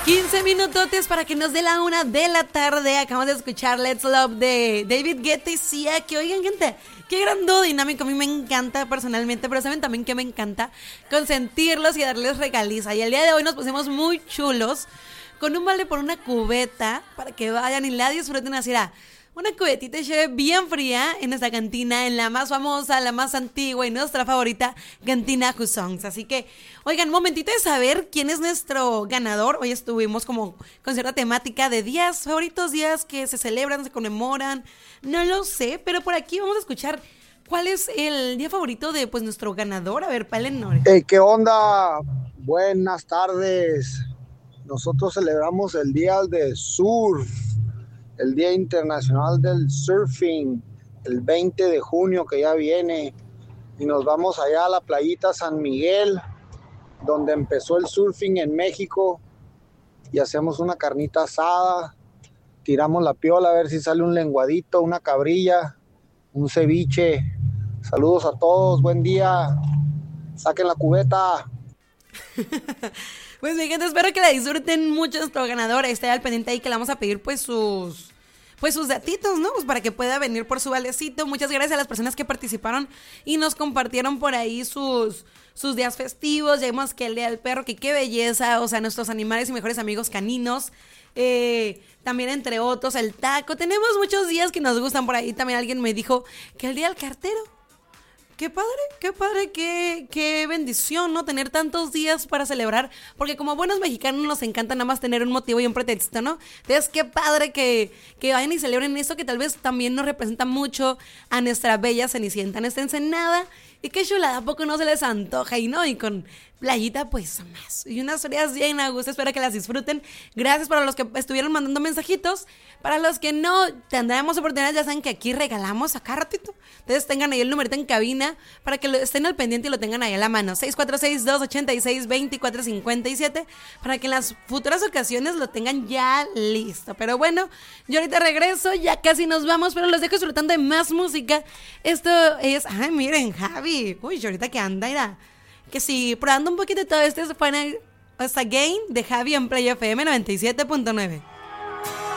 15 minutotes para que nos dé la 1 de la tarde. Acabamos de escuchar Let's Love de David Guetta y Sia. Que oigan, gente, qué gran dúo dinámico. A mí me encanta personalmente, pero saben también que me encanta consentirlos y darles regaliza. Y el día de hoy nos pusimos muy chulos con un vale por una cubeta para que vayan y la disfruten así. Una cubetita de bien fría en nuestra cantina, en la más famosa, la más antigua y nuestra favorita, Cantina Husongs. Así que, oigan, momentito de saber quién es nuestro ganador. Hoy estuvimos como con cierta temática de días favoritos, días que se celebran, se conmemoran. No lo sé, pero por aquí vamos a escuchar cuál es el día favorito de pues nuestro ganador. A ver, Palenor. Hey, ¿qué onda? Buenas tardes. Nosotros celebramos el Día del Surf, el Día Internacional del Surfing, el 20 de junio que ya viene, y nos vamos allá a la playita San Miguel, donde empezó el surfing en México, y hacemos una carnita asada, tiramos la piola a ver si sale un lenguadito, una cabrilla, un ceviche. Saludos a todos, buen día, saquen la cubeta. Pues mi gente, espero que la disfruten mucho nuestro ganador. Esté al pendiente ahí que le vamos a pedir pues sus datitos, ¿no? Pues para que pueda venir por su valecito. Muchas gracias a las personas que participaron y nos compartieron por ahí sus días festivos. Ya vimos que el Día del Perro, que qué belleza, o sea, nuestros animales y mejores amigos caninos. También entre otros, el taco. Tenemos muchos días que nos gustan por ahí. También alguien me dijo que el Día del Cartero. Qué padre, qué bendición, ¿no? Tener tantos días para celebrar, porque como buenos mexicanos nos encanta nada más tener un motivo y un pretexto, ¿no? Entonces, qué padre que vayan y celebren esto que tal vez también nos representa mucho a nuestra bella Cenicienta, a nuestra Ensenada, y qué chulada, ¿a poco no se les antoja? Y no, y con playita, pues más. Y unas horas bien a gusto, espero que las disfruten. Gracias para los que estuvieron mandando mensajitos. Para los que no tendremos oportunidades, ya saben que aquí regalamos acá ratito. Entonces tengan ahí el numerito en cabina para que estén al pendiente y lo tengan ahí a la mano. 646-286-2457 para que en las futuras ocasiones lo tengan ya listo. Pero bueno, yo ahorita regreso, ya casi nos vamos, pero los dejo disfrutando de más música. Esto es, ay, miren, Javi. Uy, yo ahorita que anda, irá. Que sí, probando un poquito de todo esto, se fue Again de Javi en Play FM 97.9.